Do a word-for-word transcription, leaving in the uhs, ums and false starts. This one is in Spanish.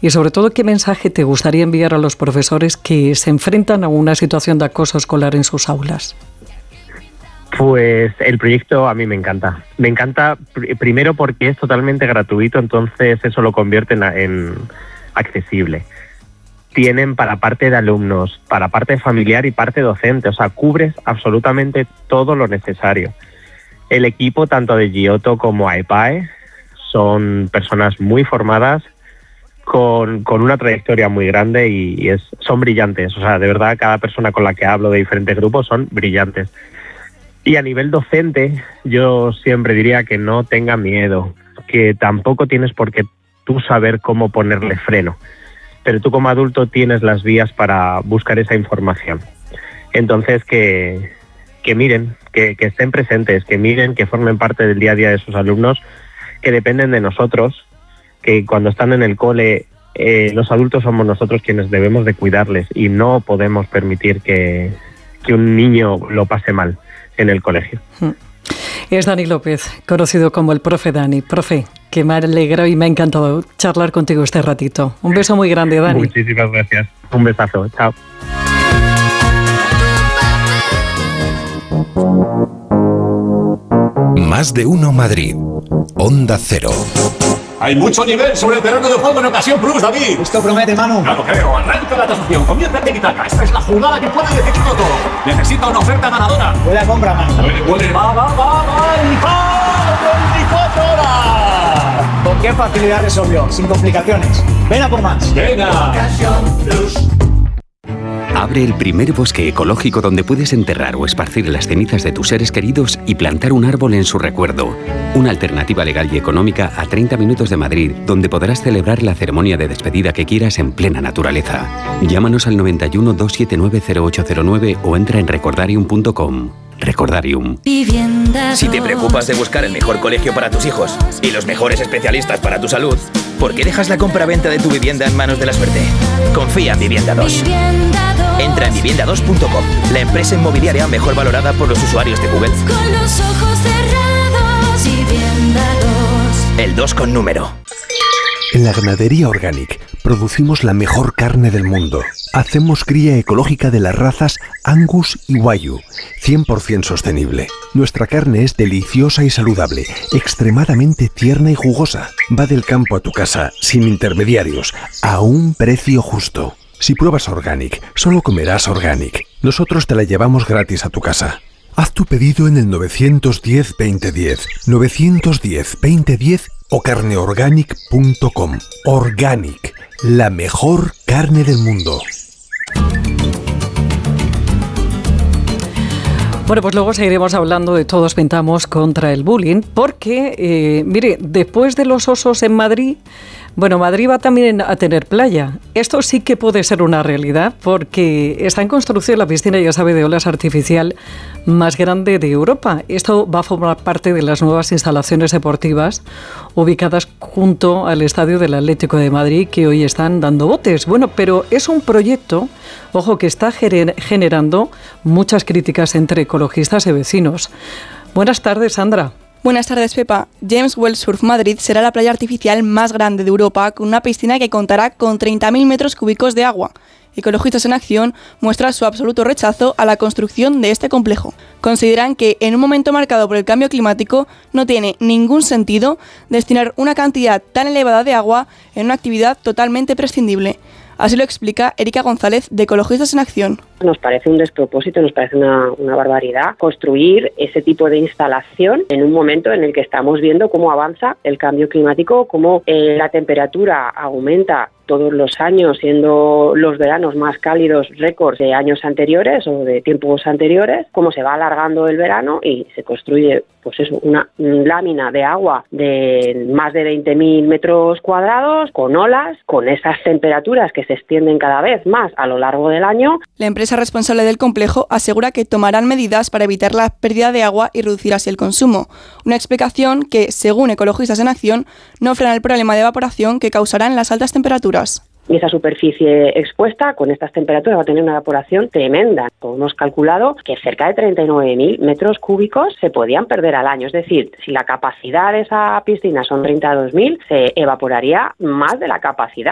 Y sobre todo, ¿qué mensaje te gustaría enviar a los profesores que se enfrentan a una situación de acoso escolar en sus aulas? Pues el proyecto a mí me encanta. Me encanta pr- primero porque es totalmente gratuito, entonces eso lo convierte en, en accesible. Tienen para parte de alumnos, para parte familiar y parte docente, o sea, cubres absolutamente todo lo necesario. El equipo, tanto de Giotto como AEPAE, son personas muy formadas, con, con una trayectoria muy grande y, y es, son brillantes. O sea, de verdad, cada persona con la que hablo de diferentes grupos son brillantes. Y a nivel docente, yo siempre diría que no tenga miedo, que tampoco tienes por qué tú saber cómo ponerle freno, pero tú como adulto tienes las vías para buscar esa información. Entonces, que, que miren, que, que estén presentes, que miren, que formen parte del día a día de sus alumnos, que dependen de nosotros, que cuando están en el cole, eh, los adultos somos nosotros quienes debemos de cuidarles y no podemos permitir que, que un niño lo pase mal en el colegio. Es Dani López, conocido como el profe Dani. Profe, que me alegra y me ha encantado charlar contigo este ratito. Un beso muy grande, Dani. Muchísimas gracias. Un besazo. Chao. Más de uno Madrid. Onda Cero. Hay mucho nivel sobre el terreno de juego en Ocasión Plus, David. Esto promete, Manu. No lo creo. Arranca la tasación. Comienza en Tiki-Taka. Esta es la jugada que puede decidirlo todo. Necesita una oferta ganadora. Buena compra, Manu. Puede, puede. Va, va, va, va. Y va. veinticuatro horas. ¿Con qué facilidad resolvió? Sin complicaciones. Ven a por más. Venga. Ocasión Plus. Abre el primer bosque ecológico donde puedes enterrar o esparcir las cenizas de tus seres queridos y plantar un árbol en su recuerdo. Una alternativa legal y económica a treinta minutos de Madrid, donde podrás celebrar la ceremonia de despedida que quieras en plena naturaleza. Llámanos al noventa y uno, doscientos setenta y nueve, cero ocho cero nueve o entra en recordarium punto com. Recordarium. Si te preocupas de buscar el mejor colegio para tus hijos y los mejores especialistas para tu salud, ¿por qué dejas la compra-venta de tu vivienda en manos de la suerte? Confía en Vivienda dos. Entra en vivienda dos punto com, la empresa inmobiliaria mejor valorada por los usuarios de Google. Con los ojos cerrados, Vivienda dos. El dos con número. En la ganadería Organic producimos la mejor carne del mundo. Hacemos cría ecológica de las razas Angus y Wagyu, cien por ciento sostenible. Nuestra carne es deliciosa y saludable, extremadamente tierna y jugosa. Va del campo a tu casa, sin intermediarios, a un precio justo. Si pruebas Organic, solo comerás Organic. Nosotros te la llevamos gratis a tu casa. Haz tu pedido en el nueve uno cero, veinte diez, nueve uno cero, veinte diez o carneorganic punto com. Organic, la mejor carne del mundo. Bueno, pues luego seguiremos hablando de Todos Pintamos contra el bullying, porque, eh, mire, después de los osos en Madrid, bueno, Madrid va también a tener playa. Esto sí que puede ser una realidad, porque está en construcción la piscina, ya sabe, de olas artificial más grande de Europa. Esto va a formar parte de las nuevas instalaciones deportivas ubicadas junto al estadio del Atlético de Madrid, que hoy están dando botes. Bueno, pero es un proyecto, ojo, que está gener- generando muchas críticas entre ecologistas y vecinos. Buenas tardes, Sandra. Buenas tardes, Pepa. James Well Surf Madrid será la playa artificial más grande de Europa, con una piscina que contará con treinta mil metros cúbicos de agua. Ecologistas en Acción muestran su absoluto rechazo a la construcción de este complejo. Consideran que, en un momento marcado por el cambio climático, no tiene ningún sentido destinar una cantidad tan elevada de agua en una actividad totalmente prescindible. Así lo explica Erika González, de Ecologistas en Acción. Nos parece un despropósito, nos parece una, una barbaridad construir ese tipo de instalación en un momento en el que estamos viendo cómo avanza el cambio climático, cómo eh, la temperatura aumenta todos los años, siendo los veranos más cálidos récords de años anteriores o de tiempos anteriores, cómo se va alargando el verano y se construye pues eso, una lámina de agua de más de veinte mil metros cuadrados, con olas, con esas temperaturas que se extienden cada vez más a lo largo del año. La empresa responsable del complejo asegura que tomarán medidas para evitar la pérdida de agua y reducir así el consumo. Una explicación que, según Ecologistas en Acción, no frena el problema de evaporación que causarán las altas temperaturas. Y esa superficie expuesta con estas temperaturas va a tener una evaporación tremenda. Hemos calculado que cerca de treinta y nueve mil metros cúbicos se podían perder al año. Es decir, si la capacidad de esa piscina son treinta y dos mil, se evaporaría más de la capacidad.